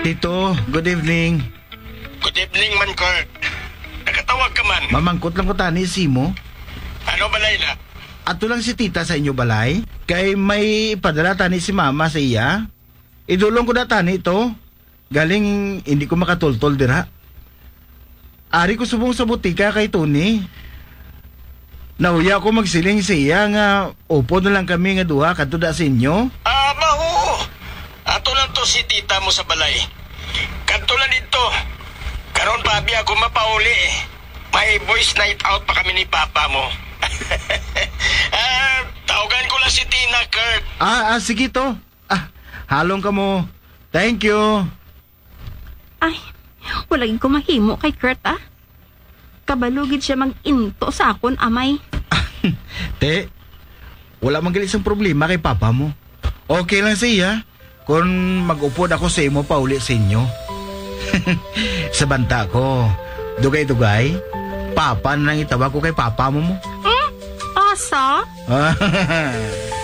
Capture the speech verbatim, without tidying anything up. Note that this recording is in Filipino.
Tito, good evening. Good evening man, Kurt. Nakatawag ka man. Mamangkot lang ko tani si mo. Ano ba, Layla? Ato lang si tita sa inyo balay. Kay may ipadala tani si mama sa iya. Idulong ko na tani ito. Galing hindi ko makatultol dira. Ari ko subong sa butika kay Tony. Nauya ko magsiling sa iya nga upo na lang kami nga duha kadto da sa inyo. Ah, maho. Ato lang to si tita mo sa balay. Kanto lang dito. Karon pa abi ako mapauli eh. May boys night out pa kami ni papa mo. ah, tawagan ko lang si Tina, Kurt. Ah, ah sige to. Ah, halong ka mo. Thank you. Ay, walagin ko mahimo kay Kurt ah. Kabalugid siya mag-into sa akon, amay. Te, wala man gali isang problema kay papa mo. Okay lang siya kung mag-upod ako sa imo pa uli sa inyo. Sa banta ko, dugay-dugay, papa na lang itawag ko kay papa mo mo. Hmm? Asa?